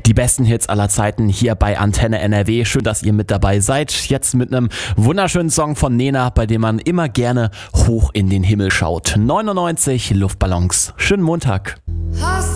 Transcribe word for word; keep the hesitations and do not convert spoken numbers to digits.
Die besten Hits aller Zeiten hier bei Antenne N R W. Schön, dass ihr mit dabei seid. Jetzt mit einem wunderschönen Song von Nena, bei dem man immer gerne hoch in den Himmel schaut. neunundneunzig Luftballons. Schönen Montag. Hast